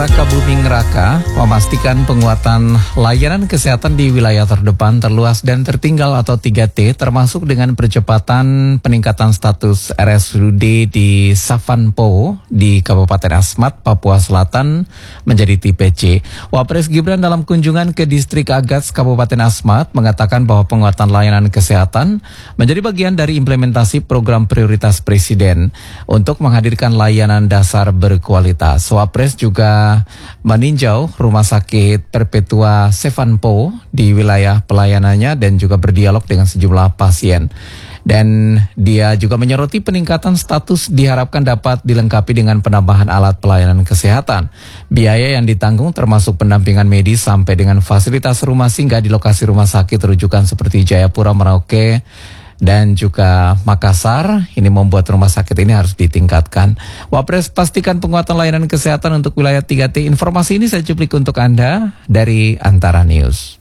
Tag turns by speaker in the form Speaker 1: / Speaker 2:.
Speaker 1: Buming Raka memastikan penguatan layanan kesehatan di wilayah terdepan, terluas dan tertinggal atau 3T, termasuk dengan percepatan peningkatan status RSUD di Savanpo di Kabupaten Asmat, Papua Selatan menjadi tipe C. Wapres Gibran dalam kunjungan ke distrik Agats, Kabupaten Asmat mengatakan bahwa penguatan layanan kesehatan menjadi bagian dari implementasi program prioritas Presiden untuk menghadirkan layanan dasar berkualitas. Wapres juga meninjau Rumah Sakit Perpetua Savanpo di wilayah pelayanannya dan juga berdialog dengan sejumlah pasien. Dan dia juga menyoroti peningkatan status diharapkan dapat dilengkapi dengan penambahan alat pelayanan kesehatan. Biaya yang ditanggung termasuk pendampingan medis sampai dengan fasilitas rumah singgah di lokasi rumah sakit rujukan seperti Jayapura, Merauke, dan juga Makassar. Ini membuat rumah sakit ini harus ditingkatkan. Wapres pastikan penguatan layanan kesehatan untuk wilayah 3T. Informasi ini saya cuplik untuk Anda dari Antara News.